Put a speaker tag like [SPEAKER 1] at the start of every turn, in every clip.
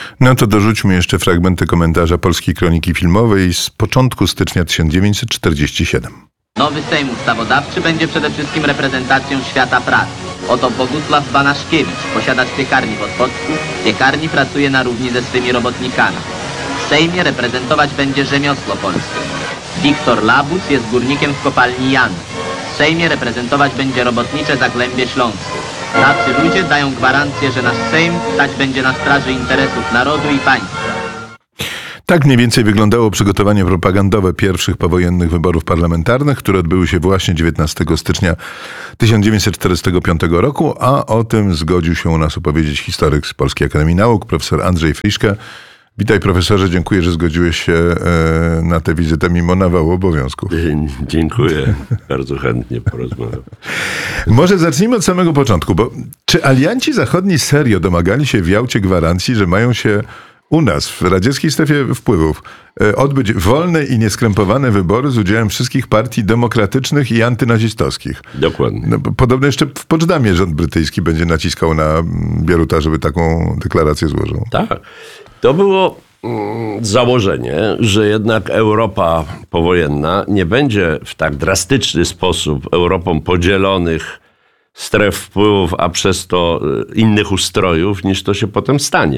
[SPEAKER 1] No to dorzućmy jeszcze fragmenty komentarza Polskiej Kroniki Filmowej z początku stycznia 1947.
[SPEAKER 2] Nowy Sejm Ustawodawczy będzie przede wszystkim reprezentacją świata pracy. Oto Bogusław Banaszkiewicz, posiadacz piekarni w Otwocku, piekarni pracuje na równi ze swymi robotnikami. W Sejmie reprezentować będzie rzemiosło polskie. Wiktor Labus jest górnikiem w kopalni Jan. W Sejmie reprezentować będzie robotnicze Zagłębie Śląskie. Tacy ludzie dają gwarancję, że nasz Sejm stać będzie na straży interesów narodu i państwa.
[SPEAKER 1] Tak mniej więcej wyglądało przygotowanie propagandowe pierwszych powojennych wyborów parlamentarnych, które odbyły się właśnie 19 stycznia 1945 roku, a o tym zgodził się u nas opowiedzieć historyk z Polskiej Akademii Nauk, profesor Andrzej Friszke. Witaj profesorze, dziękuję, że zgodziłeś się na tę wizytę mimo nawału obowiązków.
[SPEAKER 3] Dziękuję, bardzo chętnie porozmawiam.
[SPEAKER 1] Może zacznijmy od samego początku, bo czy alianci zachodni serio domagali się w Jałcie gwarancji, że mają się u nas, w radzieckiej strefie wpływów, odbyć wolne i nieskrępowane wybory z udziałem wszystkich partii demokratycznych i antynazistowskich?
[SPEAKER 3] Dokładnie.
[SPEAKER 1] No, podobno jeszcze w Poczdamie rząd brytyjski będzie naciskał na Bieruta, żeby taką deklarację złożył.
[SPEAKER 3] Tak. To było założenie, że jednak Europa powojenna nie będzie w tak drastyczny sposób Europą podzielonych stref wpływów, a przez to innych ustrojów, niż to się potem stanie.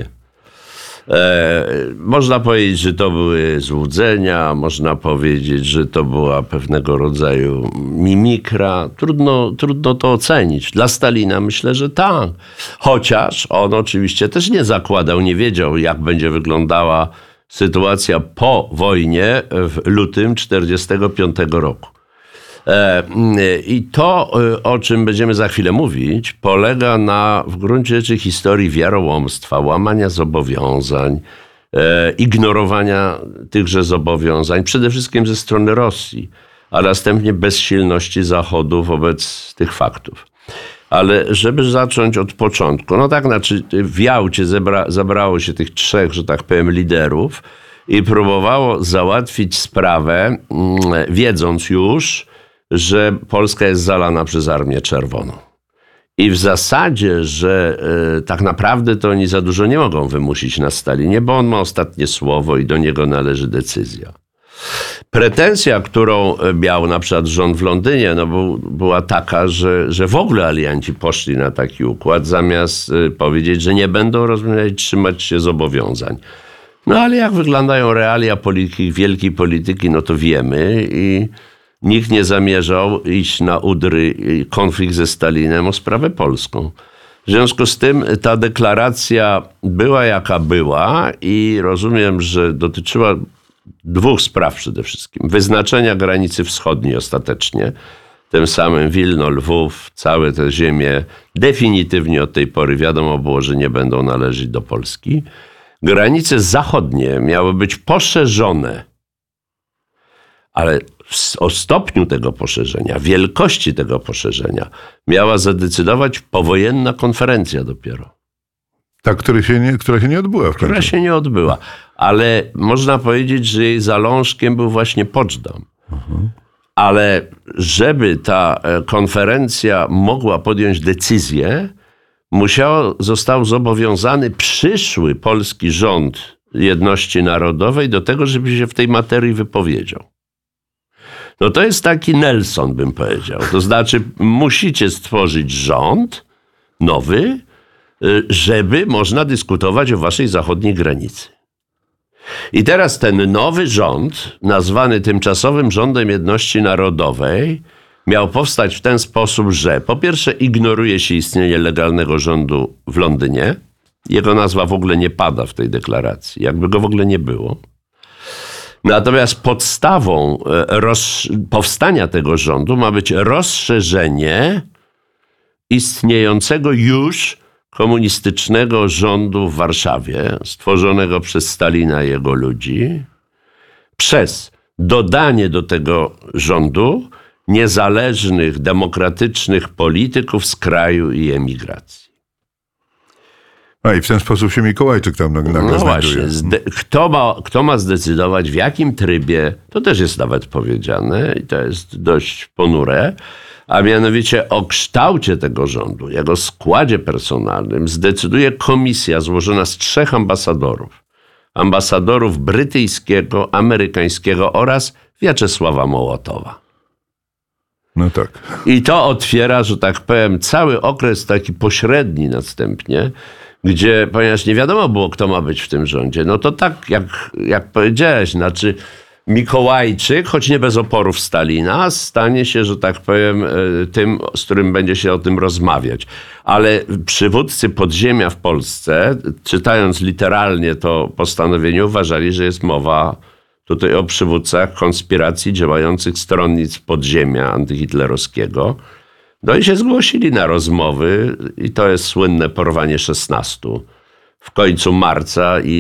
[SPEAKER 3] Można powiedzieć, że to były złudzenia, można powiedzieć, że to była pewnego rodzaju mimikra. Trudno to ocenić. Dla Stalina myślę, że tak. Chociaż on oczywiście też nie zakładał, nie wiedział, jak będzie wyglądała sytuacja po wojnie w lutym 1945 roku. I to, o czym będziemy za chwilę mówić, polega na w gruncie rzeczy historii wiarołomstwa, łamania zobowiązań, ignorowania tychże zobowiązań, przede wszystkim ze strony Rosji, a następnie bezsilności Zachodu wobec tych faktów. Ale żeby zacząć od początku, no tak, znaczy w Jałcie zebrało się tych trzech, że tak powiem, liderów i próbowało załatwić sprawę, wiedząc już, że Polska jest zalana przez Armię Czerwoną. I w zasadzie, że tak naprawdę to oni za dużo nie mogą wymusić na Stalinie, bo on ma ostatnie słowo i do niego należy decyzja. Pretensja, którą miał na przykład rząd w Londynie, była taka, że w ogóle alianci poszli na taki układ, zamiast powiedzieć, że nie będą rozmawiać, trzymać się zobowiązań. No ale jak wyglądają realia polityki, wielkiej polityki, no to wiemy i nikt nie zamierzał iść na udry konflikt ze Stalinem o sprawę polską. W związku z tym ta deklaracja była jaka była i rozumiem, że dotyczyła dwóch spraw przede wszystkim. Wyznaczenia granicy wschodniej ostatecznie. Tym samym Wilno, Lwów, całe te ziemie definitywnie od tej pory wiadomo było, że nie będą należeć do Polski. Granice zachodnie miały być poszerzone, ale o stopniu tego poszerzenia, wielkości tego poszerzenia miała zadecydować powojenna konferencja dopiero.
[SPEAKER 1] Ta, która się nie odbyła w końcu.
[SPEAKER 3] Która się nie odbyła, ale można powiedzieć, że jej zalążkiem był właśnie Poczdam. Ale żeby ta konferencja mogła podjąć decyzję, został zobowiązany przyszły polski rząd jedności narodowej do tego, żeby się w tej materii wypowiedział. No to jest taki Nelson, bym powiedział. To znaczy, musicie stworzyć rząd nowy, żeby można dyskutować o waszej zachodniej granicy. I teraz ten nowy rząd, nazwany Tymczasowym Rządem Jedności Narodowej, miał powstać w ten sposób, że po pierwsze ignoruje się istnienie legalnego rządu w Londynie. Jego nazwa w ogóle nie pada w tej deklaracji, jakby go w ogóle nie było. Natomiast podstawą powstania tego rządu ma być rozszerzenie istniejącego już komunistycznego rządu w Warszawie, stworzonego przez Stalina i jego ludzi, przez dodanie do tego rządu niezależnych, demokratycznych polityków z kraju i emigracji.
[SPEAKER 1] A i w ten sposób się Mikołajczyk tam nagle
[SPEAKER 3] No
[SPEAKER 1] znajduje.
[SPEAKER 3] właśnie, kto ma zdecydować, w jakim trybie, to też jest nawet powiedziane i to jest dość ponure, a mianowicie o kształcie tego rządu, jego składzie personalnym zdecyduje komisja złożona z 3 ambasadorów. Ambasadorów brytyjskiego, amerykańskiego oraz Wiaczesława Mołotowa.
[SPEAKER 1] No tak.
[SPEAKER 3] I to otwiera, że tak powiem, cały okres taki pośredni następnie, gdzie, ponieważ nie wiadomo było, kto ma być w tym rządzie, no to tak, jak powiedziałeś, znaczy Mikołajczyk, choć nie bez oporów Stalina, stanie się, że tak powiem, tym, z którym będzie się o tym rozmawiać. Ale przywódcy podziemia w Polsce, czytając literalnie to postanowienie, uważali, że jest mowa tutaj o przywódcach konspiracji działających stronnic podziemia antyhitlerowskiego. No i się zgłosili na rozmowy i to jest słynne porwanie 16 w końcu marca i